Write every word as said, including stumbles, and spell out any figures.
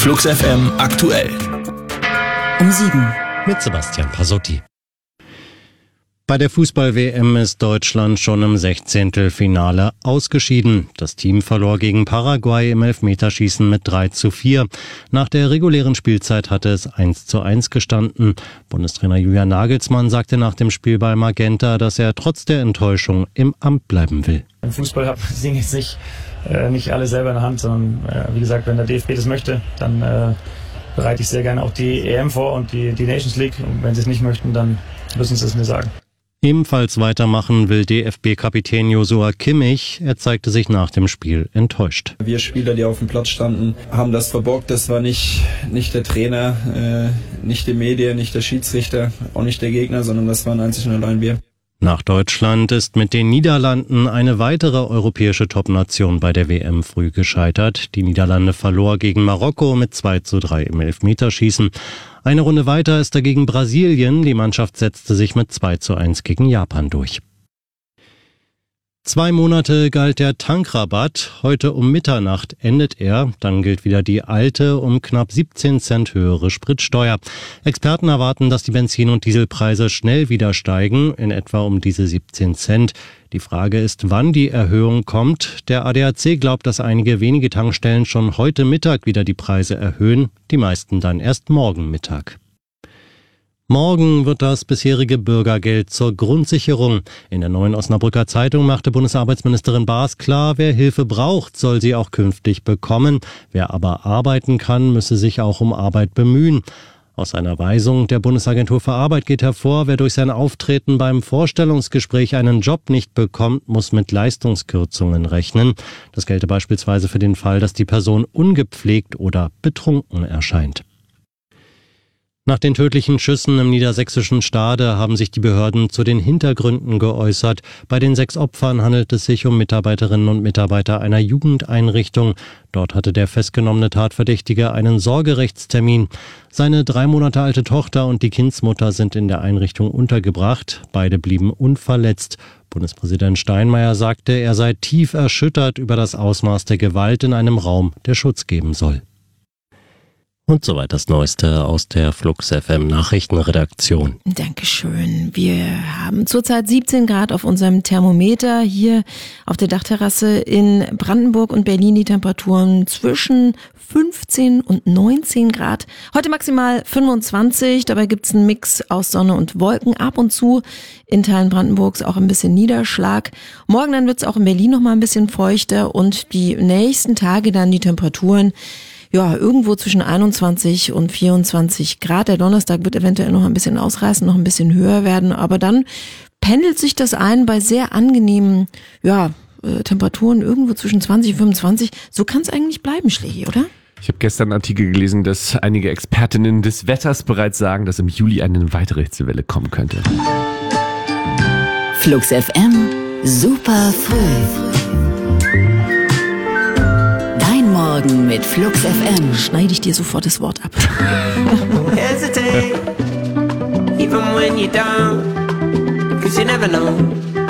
Flux F M aktuell. Um sieben. Mit Sebastian Pasotti. Bei der Fußball-W M ist Deutschland schon im Sechzehntelfinale ausgeschieden. Das Team verlor gegen Paraguay im Elfmeterschießen mit drei zu vier. Nach der regulären Spielzeit hatte es eins zu eins gestanden. Bundestrainer Julian Nagelsmann sagte nach dem Spiel bei Magenta, dass er trotz der Enttäuschung im Amt bleiben will. Im Fußball haben die Dinge jetzt nicht, äh, nicht alle selber in der Hand, sondern äh, wie gesagt, wenn der D F B das möchte, dann äh, bereite ich sehr gerne auch die E M vor und die, die Nations League. Und wenn sie es nicht möchten, dann müssen sie es mir sagen. Ebenfalls weitermachen will D F B-Kapitän Joshua Kimmich. Er zeigte sich nach dem Spiel enttäuscht. Wir Spieler, die auf dem Platz standen, haben das verbockt. Das war nicht, nicht der Trainer, äh, nicht die Medien, nicht der Schiedsrichter, auch nicht der Gegner, sondern das waren einzig und allein wir. Nach Deutschland ist mit den Niederlanden eine weitere europäische Topnation bei der W M früh gescheitert. Die Niederlande verlor gegen Marokko mit zwei zu drei im Elfmeterschießen. Eine Runde weiter ist dagegen Brasilien. Die Mannschaft setzte sich mit zwei zu eins gegen Japan durch. Zwei Monate galt der Tankrabatt. Heute um Mitternacht endet er. Dann gilt wieder die alte, um knapp siebzehn Cent höhere Spritsteuer. Experten erwarten, dass die Benzin- und Dieselpreise schnell wieder steigen, in etwa um diese siebzehn Cent. Die Frage ist, wann die Erhöhung kommt. Der A D A C glaubt, dass einige wenige Tankstellen schon heute Mittag wieder die Preise erhöhen, die meisten dann erst morgen Mittag. Morgen wird das bisherige Bürgergeld zur Grundsicherung. In der Neuen Osnabrücker Zeitung machte Bundesarbeitsministerin Baas klar, wer Hilfe braucht, soll sie auch künftig bekommen. Wer aber arbeiten kann, müsse sich auch um Arbeit bemühen. Aus einer Weisung der Bundesagentur für Arbeit geht hervor, wer durch sein Auftreten beim Vorstellungsgespräch einen Job nicht bekommt, muss mit Leistungskürzungen rechnen. Das gelte beispielsweise für den Fall, dass die Person ungepflegt oder betrunken erscheint. Nach den tödlichen Schüssen im niedersächsischen Stade haben sich die Behörden zu den Hintergründen geäußert. Bei den sechs Opfern handelt es sich um Mitarbeiterinnen und Mitarbeiter einer Jugendeinrichtung. Dort hatte der festgenommene Tatverdächtige einen Sorgerechtstermin. Seine drei Monate alte Tochter und die Kindsmutter sind in der Einrichtung untergebracht. Beide blieben unverletzt. Bundespräsident Steinmeier sagte, er sei tief erschüttert über das Ausmaß der Gewalt in einem Raum, der Schutz geben soll. Und soweit das Neueste aus der Flux F M Nachrichtenredaktion. Dankeschön. Wir haben zurzeit siebzehn Grad auf unserem Thermometer. Hier auf der Dachterrasse in Brandenburg und Berlin die Temperaturen zwischen fünfzehn und neunzehn Grad. Heute maximal fünfundzwanzig. Dabei gibt's einen Mix aus Sonne und Wolken. Ab und zu in Teilen Brandenburgs auch ein bisschen Niederschlag. Morgen dann wird's auch in Berlin noch mal ein bisschen feuchter und die nächsten Tage dann die Temperaturen ja, irgendwo zwischen einundzwanzig und vierundzwanzig Grad. Der Donnerstag wird eventuell noch ein bisschen ausreißen, noch ein bisschen höher werden, aber dann pendelt sich das ein bei sehr angenehmen, ja, äh, Temperaturen irgendwo zwischen zwanzig und fünfundzwanzig. So kann es eigentlich bleiben, Schlägi, oder? Ich habe gestern einen Artikel gelesen, dass einige Expertinnen des Wetters bereits sagen, dass im Juli eine weitere Hitzewelle kommen könnte. Flux F M, super früh. Morgen mit Flux F M. Schneide ich dir sofort das Wort ab. Hesitate, even when you're down, 'cause you never know.